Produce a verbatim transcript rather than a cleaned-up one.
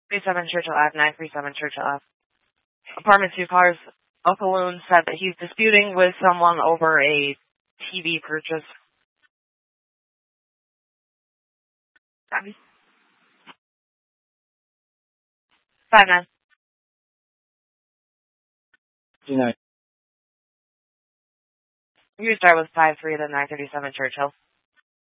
thirty-seven Churchill Ave, nine three seven Churchill Ave. Apartment two cars. Uncle Loon said that he's disputing with someone over a T V purchase. Abby? Five nine. Two nine. You start with five three, then nine thirty-seven Churchill.